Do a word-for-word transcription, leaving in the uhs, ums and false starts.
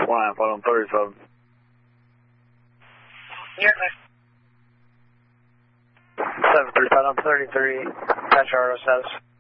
Flying phone thirty-seven. Yeah. seven three five, I'm thirty-three, Patch R O status.